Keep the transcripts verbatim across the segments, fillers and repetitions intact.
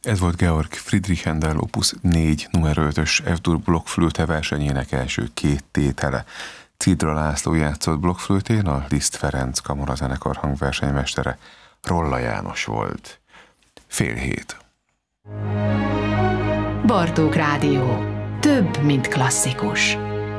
Ez volt Georg Friedrich Händel opus négy numero ötös F-dur blokkflöte versenyének első két tétele. Cidra László játszott blokkflötén, a Liszt Ferenc kamarazenekar hangversenymestere Rolla János volt. Fél hét. Bartók Rádió. Több, mint klasszikus.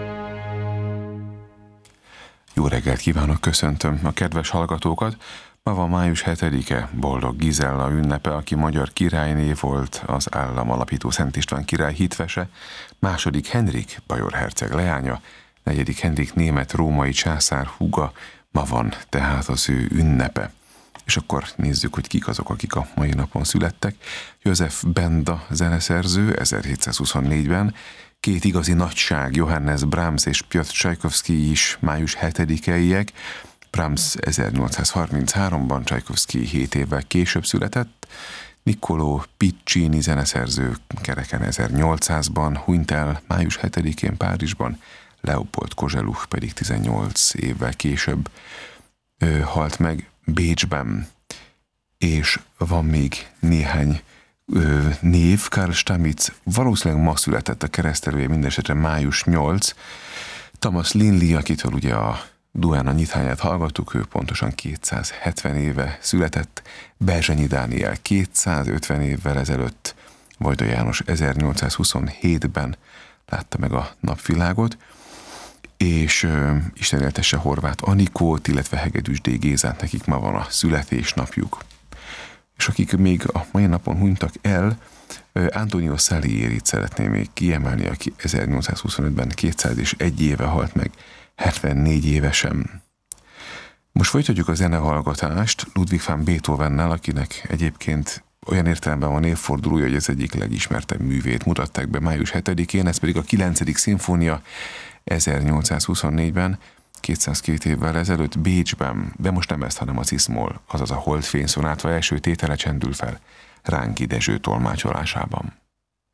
Jó reggelt kívánok, köszöntöm a kedves hallgatókat. Ma van május hetedike, Boldog Gizella ünnepe, aki magyar királyné volt, az államalapító Szent István király hitvese, második Henrik bajor herceg leánya, negyedik Henrik német-római császár húga, ma van tehát az ő ünnepe. És akkor nézzük, hogy kik azok, akik a mai napon születtek. József Benda zeneszerző ezerhétszázhuszonnégyben, két igazi nagyság, Johannes Brahms és Piotr Csajkovszky is május hetedikeiek. Brahms ezernyolcszázharmincháromban, Csajkovszky hét évvel később született, Niccolò Piccini zeneszerző kereken ezernyolcszázban hunyt el május hetedikén Párizsban, Leopold Kozeluch pedig tizennyolc évvel később ő halt meg Bécsben. És van még néhány ö, név, Karl Stamitz valószínűleg ma született, a keresztelője mindesetre május nyolc, Thomas Linley, akitől ugye a Duán a nyithányát hallgattuk, ő pontosan kétszázhetven éve született, Berzsenyi Dániel kétszázötven évvel ezelőtt, Vajda János ezernyolcszázhuszonhétben látta meg a napvilágot, és uh, Isten éltesse Horváth Anikót, illetve Hegedűs D. Gézát, nekik ma van a születésnapjuk. És akik még a mai napon hunytak el, uh, Antonio Saliérit szeretném még kiemelni, aki ezernyolcszázhuszonötben kétszázegy éve halt meg, hetvennégy évesen. Most folytatjuk a zenehallgatást Ludwig van Beethovennel, akinek egyébként olyan értelemben van évfordulója, hogy ez egyik legismertebb művét mutatták be május hetedikén, ez pedig a kilencedik szimfónia ezernyolcszázhuszonnégyben, kétszázkettő évvel ezelőtt Bécsben, de most nem ezt, hanem a Cis-moll, azaz a Holdfény szonáta első tétele csendül fel Ránki Dezső tolmácsolásában.